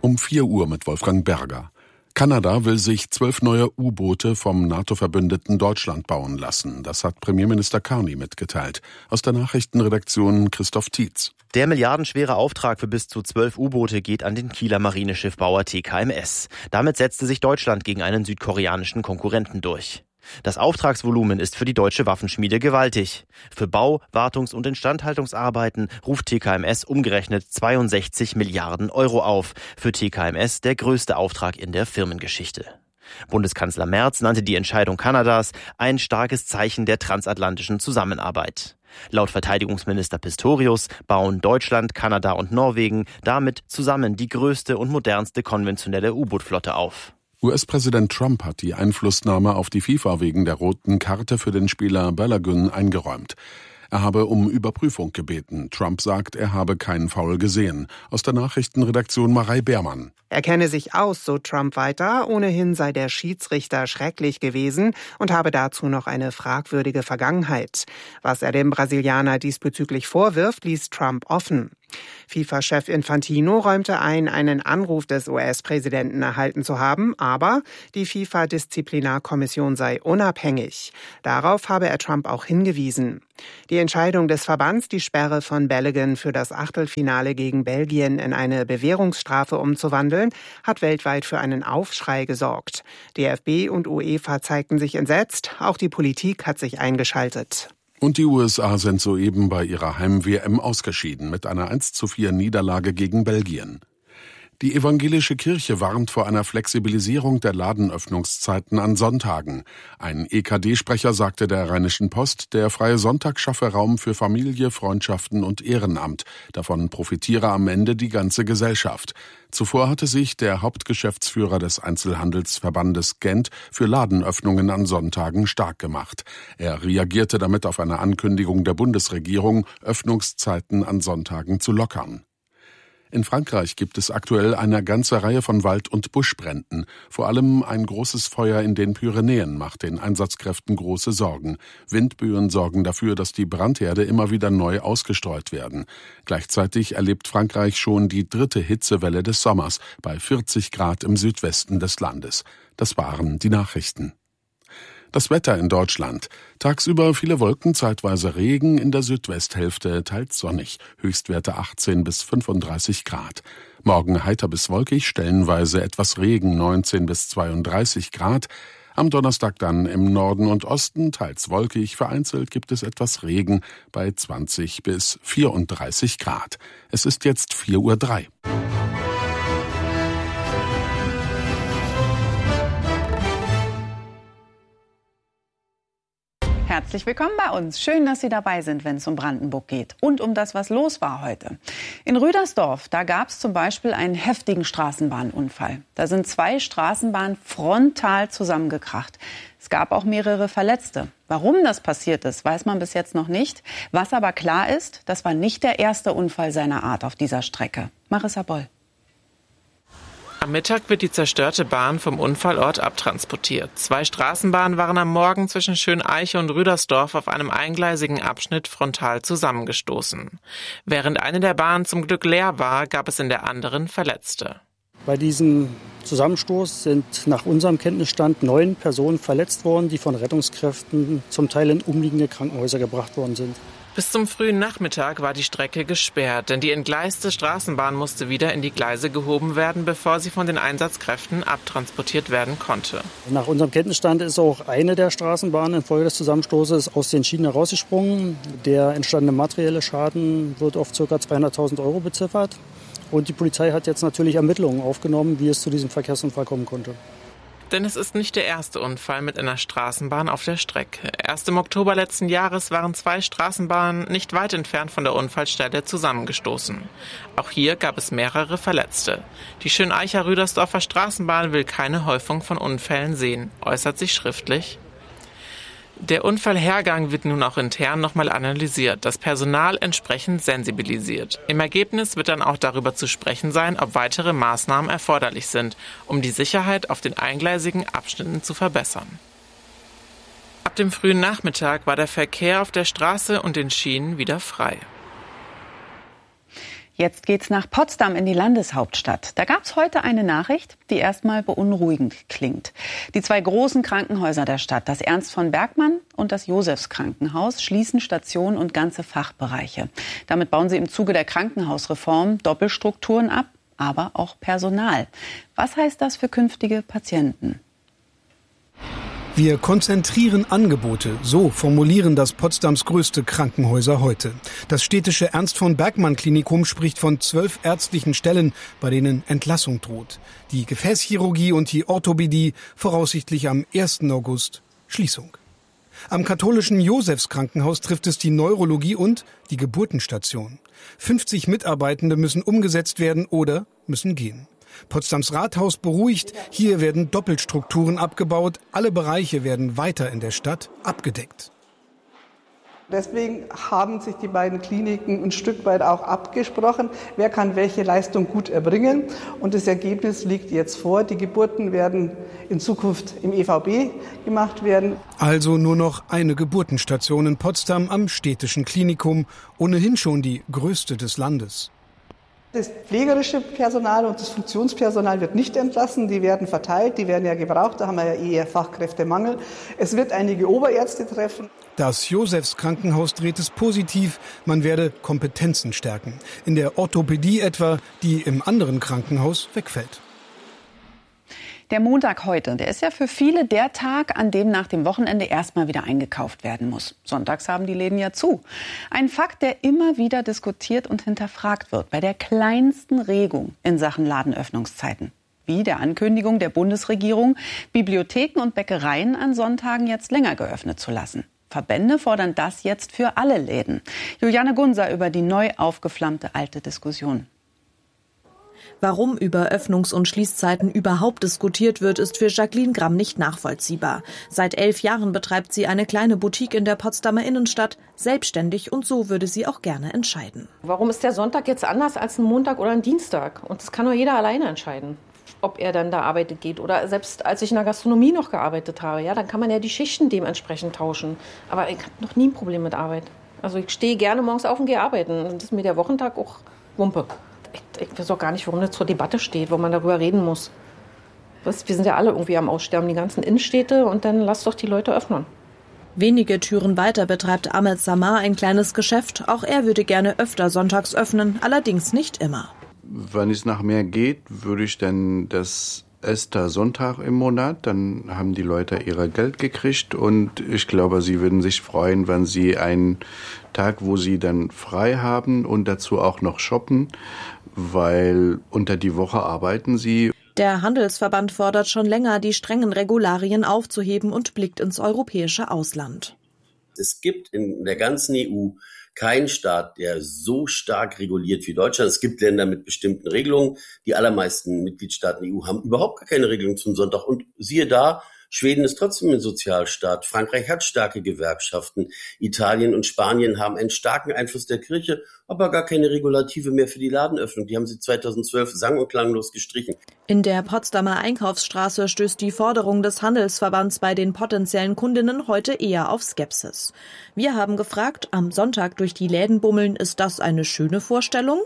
Um 4 Uhr mit Wolfgang Berger. Kanada will sich 12 neue U-Boote vom NATO-Verbündeten Deutschland bauen lassen. Das hat Premierminister Carney mitgeteilt. Aus der Nachrichtenredaktion Christoph Tietz. Der milliardenschwere Auftrag für bis zu 12 U-Boote geht an den Kieler Marineschiffbauer TKMS. Damit setzte sich Deutschland gegen einen südkoreanischen Konkurrenten durch. Das Auftragsvolumen ist für die deutsche Waffenschmiede gewaltig. Für Bau-, Wartungs- und Instandhaltungsarbeiten ruft TKMS umgerechnet 62 Milliarden Euro auf. Für TKMS der größte Auftrag in der Firmengeschichte. Bundeskanzler Merz nannte die Entscheidung Kanadas ein starkes Zeichen der transatlantischen Zusammenarbeit. Laut Verteidigungsminister Pistorius bauen Deutschland, Kanada und Norwegen damit zusammen die größte und modernste konventionelle U-Boot-Flotte auf. US-Präsident Trump hat die Einflussnahme auf die FIFA wegen der roten Karte für den Spieler Balogun eingeräumt. Er habe um Überprüfung gebeten. Trump sagt, er habe keinen Foul gesehen. Aus der Nachrichtenredaktion Marei Beermann. Er kenne sich aus, so Trump weiter. Ohnehin sei der Schiedsrichter schrecklich gewesen und habe dazu noch eine fragwürdige Vergangenheit. Was er dem Brasilianer diesbezüglich vorwirft, ließ Trump offen. FIFA-Chef Infantino räumte ein, einen Anruf des US-Präsidenten erhalten zu haben, aber die FIFA-Disziplinarkommission sei unabhängig. Darauf habe er Trump auch hingewiesen. Die Entscheidung des Verbands, die Sperre von Balogun für das Achtelfinale gegen Belgien in eine Bewährungsstrafe umzuwandeln, hat weltweit für einen Aufschrei gesorgt. DFB und UEFA zeigten sich entsetzt, auch die Politik hat sich eingeschaltet. Und die USA sind soeben bei ihrer Heim-WM ausgeschieden mit einer 1:4 Niederlage gegen Belgien. Die evangelische Kirche warnt vor einer Flexibilisierung der Ladenöffnungszeiten an Sonntagen. Ein EKD-Sprecher sagte der Rheinischen Post, der freie Sonntag schaffe Raum für Familie, Freundschaften und Ehrenamt. Davon profitiere am Ende die ganze Gesellschaft. Zuvor hatte sich der Hauptgeschäftsführer des Einzelhandelsverbandes Gent für Ladenöffnungen an Sonntagen stark gemacht. Er reagierte damit auf eine Ankündigung der Bundesregierung, Öffnungszeiten an Sonntagen zu lockern. In Frankreich gibt es aktuell eine ganze Reihe von Wald- und Buschbränden. Vor allem ein großes Feuer in den Pyrenäen macht den Einsatzkräften große Sorgen. Windböen sorgen dafür, dass die Brandherde immer wieder neu ausgestreut werden. Gleichzeitig erlebt Frankreich schon die 3. Hitzewelle des Sommers bei 40 Grad im Südwesten des Landes. Das waren die Nachrichten. Das Wetter in Deutschland. Tagsüber viele Wolken, zeitweise Regen, in der Südwesthälfte teils sonnig. Höchstwerte 18 bis 35 Grad. Morgen heiter bis wolkig, stellenweise etwas Regen, 19 bis 32 Grad. Am Donnerstag dann im Norden und Osten teils wolkig, vereinzelt gibt es etwas Regen bei 20 bis 34 Grad. Es ist jetzt 4:03 Uhr. Herzlich willkommen bei uns. Schön, dass Sie dabei sind, wenn es um Brandenburg geht und um das, was los war heute. In Rüdersdorf, da gab es zum Beispiel einen heftigen Straßenbahnunfall. Da sind 2 Straßenbahnen frontal zusammengekracht. Es gab auch mehrere Verletzte. Warum das passiert ist, weiß man bis jetzt noch nicht. Was aber klar ist, das war nicht der erste Unfall seiner Art auf dieser Strecke. Marissa Boll. Am Mittag wird die zerstörte Bahn vom Unfallort abtransportiert. 2 Straßenbahnen waren am Morgen zwischen Schöneiche und Rüdersdorf auf einem eingleisigen Abschnitt frontal zusammengestoßen. Während eine der Bahnen zum Glück leer war, gab es in der anderen Verletzte. Bei diesem Zusammenstoß sind nach unserem Kenntnisstand 9 Personen verletzt worden, die von Rettungskräften zum Teil in umliegende Krankenhäuser gebracht worden sind. Bis zum frühen Nachmittag war die Strecke gesperrt, denn die entgleiste Straßenbahn musste wieder in die Gleise gehoben werden, bevor sie von den Einsatzkräften abtransportiert werden konnte. Nach unserem Kenntnisstand ist auch eine der Straßenbahnen infolge des Zusammenstoßes aus den Schienen herausgesprungen. Der entstandene materielle Schaden wird auf ca. 200.000 € beziffert. Und die Polizei hat jetzt natürlich Ermittlungen aufgenommen, wie es zu diesem Verkehrsunfall kommen konnte. Denn es ist nicht der erste Unfall mit einer Straßenbahn auf der Strecke. Erst im Oktober letzten Jahres waren 2 Straßenbahnen nicht weit entfernt von der Unfallstelle zusammengestoßen. Auch hier gab es mehrere Verletzte. Die Schöneicher Rüdersdorfer Straßenbahn will keine Häufung von Unfällen sehen, äußert sich schriftlich. Der Unfallhergang wird nun auch intern nochmal analysiert, das Personal entsprechend sensibilisiert. Im Ergebnis wird dann auch darüber zu sprechen sein, ob weitere Maßnahmen erforderlich sind, um die Sicherheit auf den eingleisigen Abschnitten zu verbessern. Ab dem frühen Nachmittag war der Verkehr auf der Straße und den Schienen wieder frei. Jetzt geht's nach Potsdam in die Landeshauptstadt. Da gab's heute eine Nachricht, die erstmal beunruhigend klingt. Die 2 großen Krankenhäuser der Stadt, das Ernst von Bergmann und das Josefskrankenhaus, schließen Stationen und ganze Fachbereiche. Damit bauen sie im Zuge der Krankenhausreform Doppelstrukturen ab, aber auch Personal. Was heißt das für künftige Patienten? Wir konzentrieren Angebote, so formulieren das Potsdams größte Krankenhäuser heute. Das städtische Ernst-von-Bergmann-Klinikum spricht von 12 ärztlichen Stellen, bei denen Entlassung droht. Die Gefäßchirurgie und die Orthopädie voraussichtlich am 1. August Schließung. Am katholischen Josefskrankenhaus trifft es die Neurologie und die Geburtenstation. 50 Mitarbeitende müssen umgesetzt werden oder müssen gehen. Potsdams Rathaus beruhigt, hier werden Doppelstrukturen abgebaut, alle Bereiche werden weiter in der Stadt abgedeckt. Deswegen haben sich die beiden Kliniken ein Stück weit auch abgesprochen, wer kann welche Leistung gut erbringen. Und das Ergebnis liegt jetzt vor. Die Geburten werden in Zukunft im EVB gemacht werden. Also nur noch eine Geburtenstation in Potsdam am städtischen Klinikum, ohnehin schon die größte des Landes. Das pflegerische Personal und das Funktionspersonal wird nicht entlassen, die werden verteilt, die werden ja gebraucht, da haben wir ja eher Fachkräftemangel. Es wird einige Oberärzte treffen. Das Josefskrankenhaus dreht es positiv, man werde Kompetenzen stärken. In der Orthopädie etwa, die im anderen Krankenhaus wegfällt. Der Montag heute, der ist ja für viele der Tag, an dem nach dem Wochenende erstmal wieder eingekauft werden muss. Sonntags haben die Läden ja zu. Ein Fakt, der immer wieder diskutiert und hinterfragt wird, bei der kleinsten Regung in Sachen Ladenöffnungszeiten. Wie der Ankündigung der Bundesregierung, Bibliotheken und Bäckereien an Sonntagen jetzt länger geöffnet zu lassen. Verbände fordern das jetzt für alle Läden. Juliane Gunser über die neu aufgeflammte alte Diskussion. Warum über Öffnungs- und Schließzeiten überhaupt diskutiert wird, ist für Jacqueline Gramm nicht nachvollziehbar. Seit 11 Jahren betreibt sie eine kleine Boutique in der Potsdamer Innenstadt, selbstständig, und so würde sie auch gerne entscheiden. Warum ist der Sonntag jetzt anders als ein Montag oder ein Dienstag? Und das kann nur jeder alleine entscheiden, ob er dann da arbeitet geht. Oder selbst als ich in der Gastronomie noch gearbeitet habe, ja, dann kann man ja die Schichten dementsprechend tauschen. Aber ich habe noch nie ein Problem mit Arbeit. Also ich stehe gerne morgens auf und gehe arbeiten. Das ist mir der Wochentag auch Wumpe. Ich weiß auch gar nicht, warum das zur Debatte steht, wo man darüber reden muss. Wir sind ja alle irgendwie am Aussterben, die ganzen Innenstädte, und dann lasst doch die Leute öffnen. Wenige Türen weiter betreibt Ahmed Samar ein kleines Geschäft. Auch er würde gerne öfter sonntags öffnen, allerdings nicht immer. Wenn es nach mir geht, würde ich dann das erste Sonntag im Monat, dann haben die Leute ihr Geld gekriegt, und ich glaube, sie würden sich freuen, wenn sie einen Tag, wo sie dann frei haben und dazu auch noch shoppen, weil unter die Woche arbeiten sie. Der Handelsverband fordert schon länger, die strengen Regularien aufzuheben und blickt ins europäische Ausland. Es gibt in der ganzen EU keinen Staat, der so stark reguliert wie Deutschland. Es gibt Länder mit bestimmten Regelungen. Die allermeisten Mitgliedstaaten der EU haben überhaupt gar keine Regelung zum Sonntag. Und siehe da, Schweden ist trotzdem ein Sozialstaat. Frankreich hat starke Gewerkschaften. Italien und Spanien haben einen starken Einfluss der Kirche, aber gar keine Regulative mehr für die Ladenöffnung. Die haben sie 2012 sang- und klanglos gestrichen. In der Potsdamer Einkaufsstraße stößt die Forderung des Handelsverbands bei den potenziellen Kundinnen heute eher auf Skepsis. Wir haben gefragt, am Sonntag durch die Läden bummeln, ist das eine schöne Vorstellung?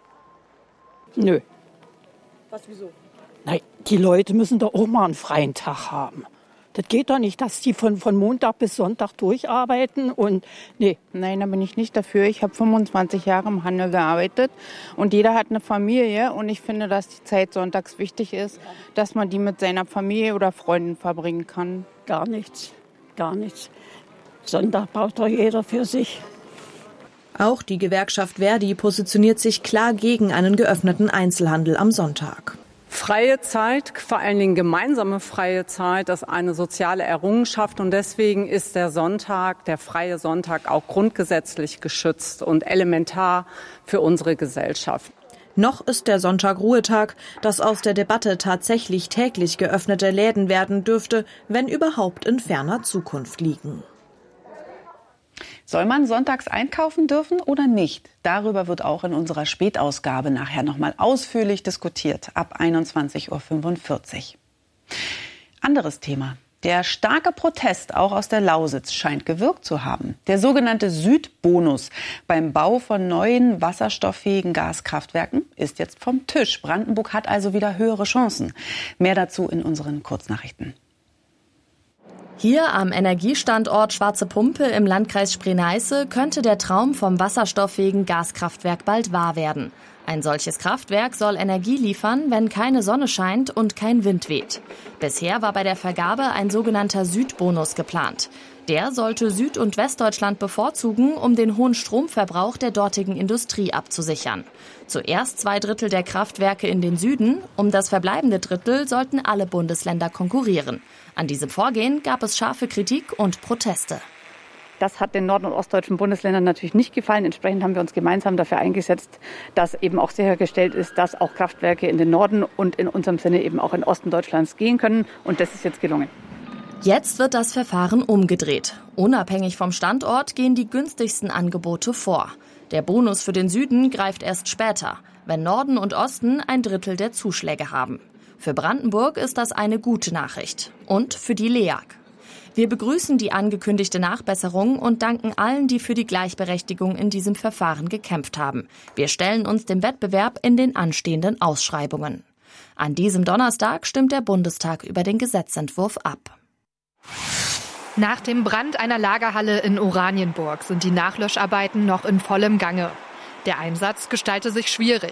Nö. Was, wieso? Nein, die Leute müssen doch auch mal einen freien Tag haben. Das geht doch nicht, dass die von Montag bis Sonntag durcharbeiten und nee. Nein, da bin ich nicht dafür. Ich habe 25 Jahre im Handel gearbeitet und jeder hat eine Familie, und ich finde, dass die Zeit sonntags wichtig ist, dass man die mit seiner Familie oder Freunden verbringen kann. Gar nichts, gar nichts. Sonntag braucht doch jeder für sich. Auch die Gewerkschaft Verdi positioniert sich klar gegen einen geöffneten Einzelhandel am Sonntag. Freie Zeit, vor allen Dingen gemeinsame freie Zeit, ist eine soziale Errungenschaft, und deswegen ist der Sonntag, der freie Sonntag, auch grundgesetzlich geschützt und elementar für unsere Gesellschaft. Noch ist der Sonntag Ruhetag. Dass aus der Debatte tatsächlich täglich geöffnete Läden werden, dürfte, wenn überhaupt, in ferner Zukunft liegen. Soll man sonntags einkaufen dürfen oder nicht? Darüber wird auch in unserer Spätausgabe nachher noch mal ausführlich diskutiert, ab 21:45 Uhr. Anderes Thema. Der starke Protest auch aus der Lausitz scheint gewirkt zu haben. Der sogenannte Südbonus beim Bau von neuen wasserstofffähigen Gaskraftwerken ist jetzt vom Tisch. Brandenburg hat also wieder höhere Chancen. Mehr dazu in unseren Kurznachrichten. Hier am Energiestandort Schwarze Pumpe im Landkreis Spree-Neiße könnte der Traum vom wasserstofffähigen Gaskraftwerk bald wahr werden. Ein solches Kraftwerk soll Energie liefern, wenn keine Sonne scheint und kein Wind weht. Bisher war bei der Vergabe ein sogenannter Südbonus geplant. Der sollte Süd- und Westdeutschland bevorzugen, um den hohen Stromverbrauch der dortigen Industrie abzusichern. Zuerst 2/3 der Kraftwerke in den Süden, um das verbleibende Drittel sollten alle Bundesländer konkurrieren. An diesem Vorgehen gab es scharfe Kritik und Proteste. Das hat den nord- und ostdeutschen Bundesländern natürlich nicht gefallen. Entsprechend haben wir uns gemeinsam dafür eingesetzt, dass eben auch sichergestellt ist, dass auch Kraftwerke in den Norden und in unserem Sinne eben auch in den Osten Deutschlands gehen können. Und das ist jetzt gelungen. Jetzt wird das Verfahren umgedreht. Unabhängig vom Standort gehen die günstigsten Angebote vor. Der Bonus für den Süden greift erst später, wenn Norden und Osten 1/3 der Zuschläge haben. Für Brandenburg ist das eine gute Nachricht. Und für die LEAG. Wir begrüßen die angekündigte Nachbesserung und danken allen, die für die Gleichberechtigung in diesem Verfahren gekämpft haben. Wir stellen uns dem Wettbewerb in den anstehenden Ausschreibungen. An diesem Donnerstag stimmt der Bundestag über den Gesetzentwurf ab. Nach dem Brand einer Lagerhalle in Oranienburg sind die Nachlöscharbeiten noch in vollem Gange. Der Einsatz gestalte sich schwierig.